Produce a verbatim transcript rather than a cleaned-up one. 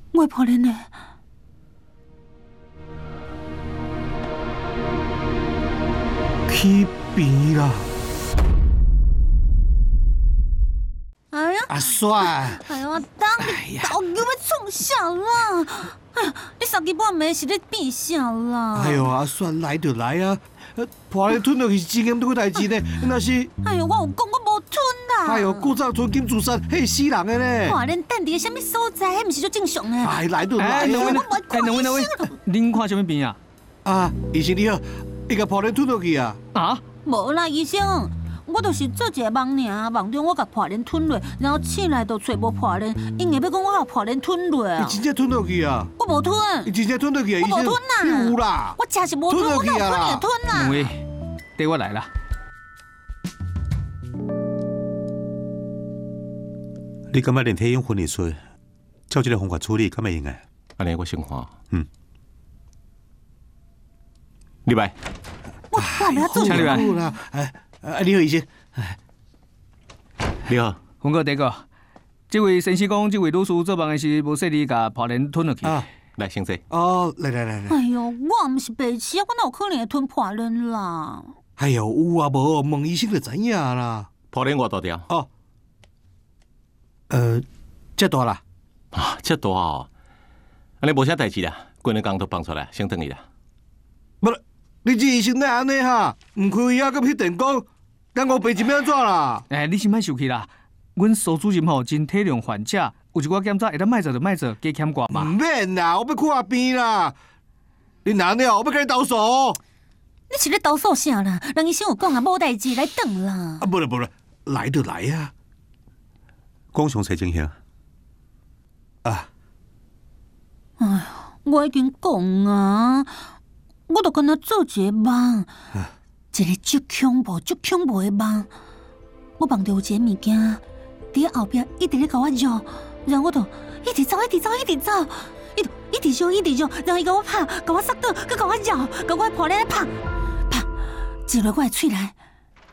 我破人呢？ 去边啦！ 哎呀！ 阿帅！ 哎呀，当你早给我冲下啦！哎呀，你三更半暝是咧变啥啦？ 哎呦，阿帅来就来啊！破人吞落去是真严重代志呢，那是…… 哎呦，我有讲我无吞啦！ 哎呦，故障吞金自杀，迄死人的呢！ 破人等伫什么所在？迄毋是足正常的。 哎，来就来啊！ 哎，两位，哎，两位，两位，您看什么病啊？ 啊，医生你好，伊甲破人吞落去啊！ 啊？ 无啦，医生，我就是做一个梦尔，梦中我甲破人吞落，然后醒来就找无破人，因为要讲我甲破人吞落啊。 伊真正吞落去啊！ 我无吞。 伊真正吞落去啊！ 我无吞啦。 你有啦？ 我真是无吞，我哪有可能会吞啦？ 两位，跟我来啦。 你感觉连体用分离术，照这个方法处理，敢会用个？ 安尼我先看。 嗯。 李白。 我我要做请你来。 啦，哎，哎，你好，医生。 你好， 洪哥，第一个，这位先生讲，这位女士做梦的是无说你甲破人吞落去。 啊， 来，先生。 哦，来来来来。 哎呦，我毋是白痴啊，我哪有可能会吞破人啦？ 哎呦，有啊无？问医生就知影啦。 破人偌大条？ 哦。呃，这大啦。 啊，这大哦。安尼无啥代志啦，规日工都放出来，先等伊啦。 不，你这医生哪安尼哈？唔开药，佮去电工，等我病情要安怎啦？ 哎，你先莫生气啦。阮苏主任吼真体谅患者，有一寡检查会当卖做就卖做，加欠挂嘛。 唔免啦，我要看下病啦。你哪了？我要跟你投诉。 你是咧投诉啥啦？人医生有讲啊，无代志来等啦。 啊，不啦不啦，来就来啊。 讲详细情形。 啊。 哎呀，我已经讲啊，我都跟他做一个梦，一个足恐怖、足恐怖的梦。我梦到有一个物件伫后壁一直咧甲我绕，然后我就一直走、一直走、一直走，一直一直绕、一直绕，然后伊甲我拍，甲我摔倒，佮甲我绕，甲我破咧拍拍，入落我的喙内。